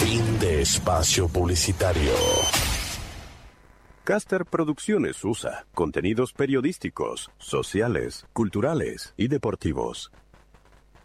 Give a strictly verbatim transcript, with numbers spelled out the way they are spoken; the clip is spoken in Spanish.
Fin de espacio publicitario. Caster Producciones U S A. Contenidos periodísticos, sociales, culturales y deportivos.